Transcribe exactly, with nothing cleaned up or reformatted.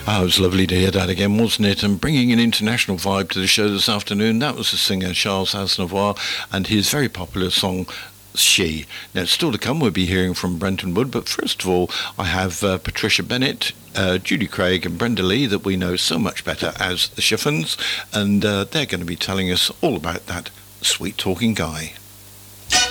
Oh, it was lovely to hear that again, wasn't it? And bringing an international vibe to the show this afternoon, that was the singer Charles Aznavour and his very popular song, She. Now, still to come, we'll be hearing from Brenton Wood, but first of all, I have uh, Patricia Bennett, uh, Judy Craig and Brenda Lee, that we know so much better as the Chiffons, and uh, they're going to be telling us all about that sweet-talking guy.